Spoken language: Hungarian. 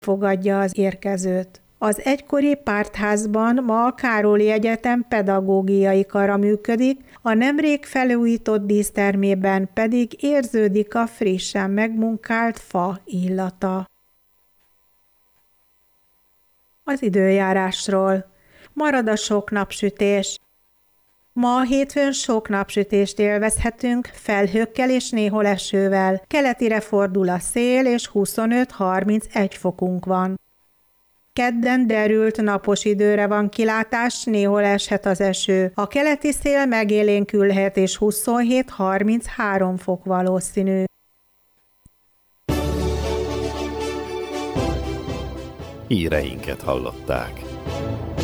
fogadja az érkezőt. Az egykori pártházban ma a Károlyi Egyetem pedagógiai kara működik, a nemrég felújított dísztermében pedig érződik a frissen megmunkált fa illata. Az időjárásról. Marad a sok napsütés. Ma hétfőn sok napsütést élvezhetünk, felhőkkel és néhol esővel. Keletire fordul a szél, és 25-31 fokunk van. Kedden derült napos időre van kilátás, néhol eshet az eső. A keleti szél megélénkülhet, és 27-33 fok valószínű. Híreinket hallották.